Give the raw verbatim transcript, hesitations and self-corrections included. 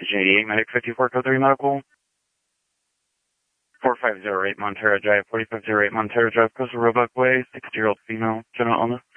Station eighty-eight, Medic fifty-four, code three medical. four five zero eight Montero Drive, forty-five oh eight Montero Drive, Coastal Roebuck Way, sixty-year-old female, general illness.